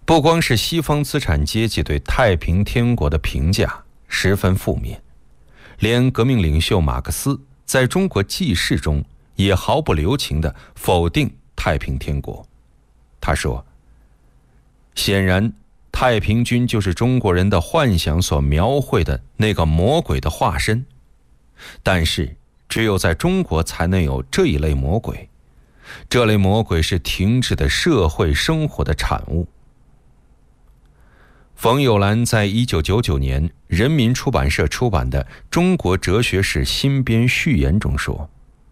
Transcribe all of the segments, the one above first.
不光是西方资产阶级对太平天国的评价十分负面，连革命领袖马克思在中国记事中也毫不留情地否定太平天国。他说，显然太平军就是中国人的幻想所描绘的那个魔鬼的化身，但是只有在中国才能有这一类魔鬼，这类魔鬼是停滞的社会生活的产物。冯友兰在1999年人民出版社出版的《中国哲学史新编序言》中说，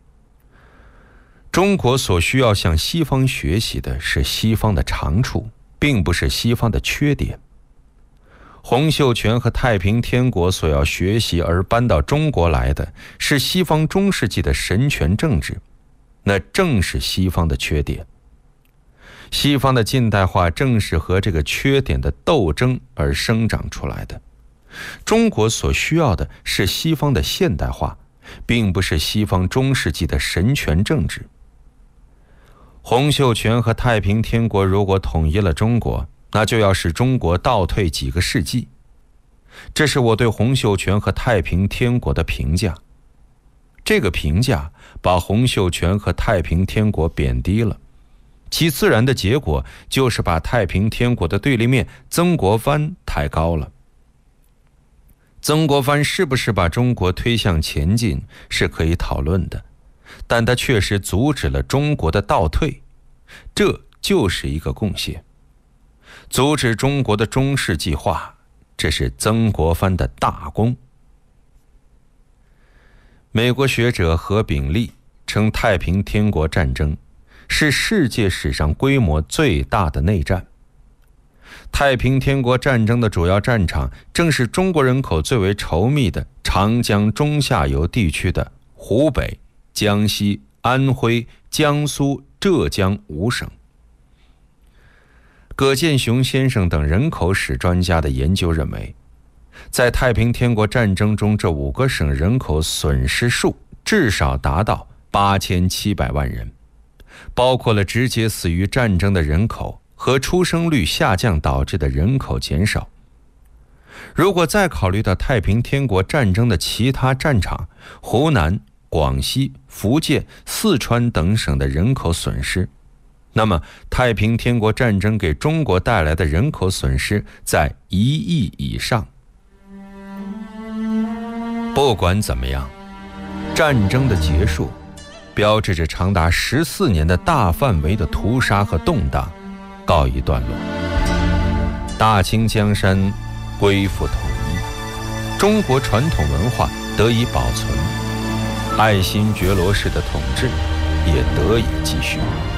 中国所需要向西方学习的是西方的长处，并不是西方的缺点。洪秀全和太平天国所要学习而搬到中国来的是西方中世纪的神权政治，那正是西方的缺点。西方的近代化正是和这个缺点的斗争而生长出来的。中国所需要的是西方的现代化，并不是西方中世纪的神权政治。洪秀全和太平天国如果统一了中国，那就要使中国倒退几个世纪。这是我对洪秀全和太平天国的评价。这个评价把洪秀全和太平天国贬低了，其自然的结果就是把太平天国的对立面曾国藩抬高了。曾国藩是不是把中国推向前进是可以讨论的，但他确实阻止了中国的倒退，这就是一个贡献。阻止中国的中世纪化，这是曾国藩的大功。美国学者何炳立称太平天国战争是世界史上规模最大的内战。太平天国战争的主要战场正是中国人口最为稠密的长江中下游地区的湖北、江西、安徽、江苏、浙江5省。葛剑雄先生等人口史专家的研究认为，在太平天国战争中，这5个省人口损失数至少达到8700万人，包括了直接死于战争的人口和出生率下降导致的人口减少。如果再考虑到太平天国战争的其他战场，湖南、广西、福建、四川等省的人口损失，那么太平天国战争给中国带来的人口损失在1亿以上。不管怎么样，战争的结束标志着长达14年的大范围的屠杀和动荡告一段落，大清江山恢复统一，中国传统文化得以保存，爱新觉罗氏的统治也得以继续。